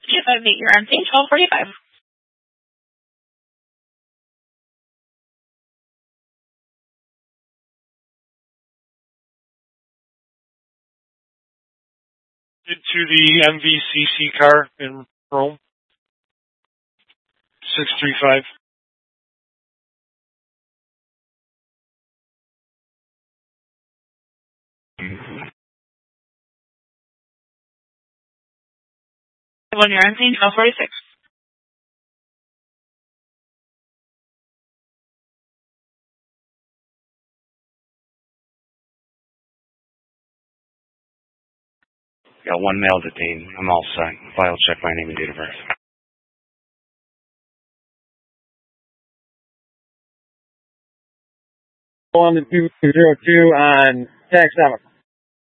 258, you're on scene 1245. To the MVCC car in Rome. 635. When you're on scene 1246. Got one male detained. I'm all set. File check my name and date of birth. On the 2202 on tag 7.